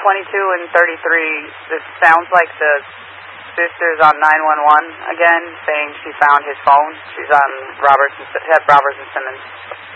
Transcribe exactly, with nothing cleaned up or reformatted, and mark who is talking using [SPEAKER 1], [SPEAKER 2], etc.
[SPEAKER 1] twenty-two and thirty-three, this sounds like the sister's on nine one one again, saying she found his phone. She's on Roberts and, Roberts and Simmons.